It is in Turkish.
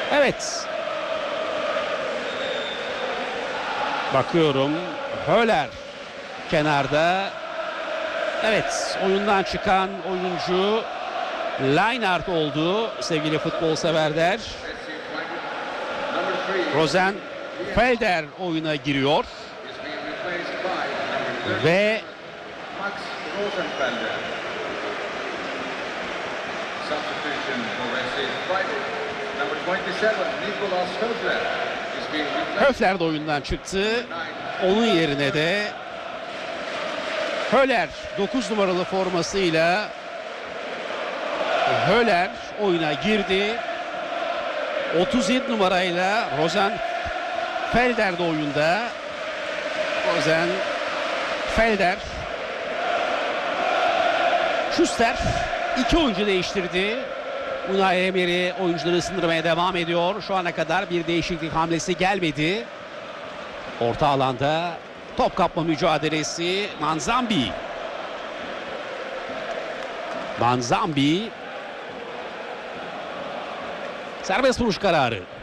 Evet. Bakıyorum. Höller kenarda. Evet, oyundan çıkan oyuncu Lineart oldu sevgili futbol severler. Rosenfelder oyuna giriyor. Ve Höfler de oyundan çıktı. Onun yerine de Höller 9 numaralı formasıyla Höller oyuna girdi. 37 numarayla Rosenfelder de oyunda. Rosenfelder. Schuster iki oyuncu değiştirdi. Unai Emery oyuncuları ısındırmaya devam ediyor. Şu ana kadar bir değişiklik hamlesi gelmedi. Orta alanda top kapma mücadelesi. Manzambi. Serbest vuruş kararı.